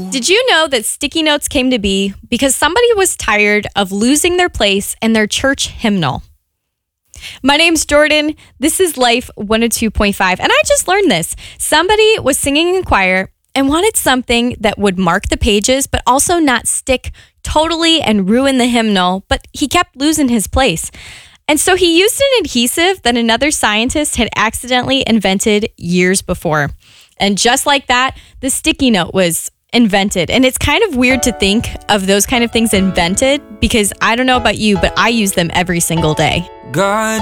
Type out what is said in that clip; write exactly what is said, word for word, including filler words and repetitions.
Did you know that sticky notes came to be because somebody was tired of losing their place in their church hymnal? My name's Jordan. This is Life one oh two point five, and I just learned this. Somebody was singing in choir and wanted something that would mark the pages, but also not stick totally and ruin the hymnal, but he kept losing his place. And so he used an adhesive that another scientist had accidentally invented years before. And just like that, the sticky note was invented. And it's kind of weird to think of those kind of things invented because I don't know about you, but I use them every single day. God